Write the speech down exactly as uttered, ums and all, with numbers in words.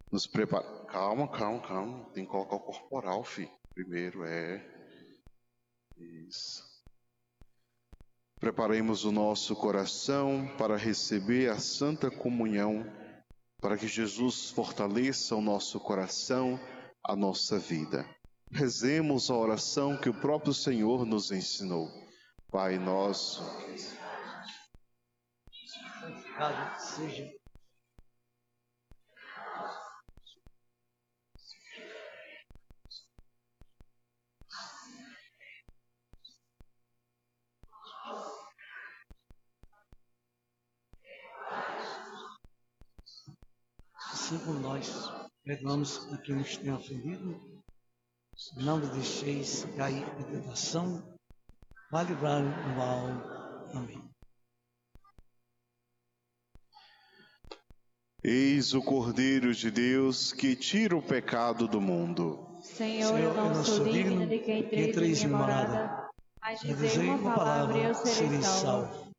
Nos prepara... Calma, calma, calma. Tem que colocar o corporal, filho. Primeiro é... Isso. Preparemos o nosso coração para receber a Santa Comunhão, para que Jesus fortaleça o nosso coração, a nossa vida. Rezemos a oração que o próprio Senhor nos ensinou. Pai nosso, santificado seja. Assim como nós perdoamos a quem nos tem ofendido, não nos deixeis cair em tentação, vai livrar do mal. Amém. eis o Cordeiro de Deus que tira o pecado do mundo. Senhor, eu não sou digno de que entreis em minha morada, mas dizei uma palavra e eu serei salvo.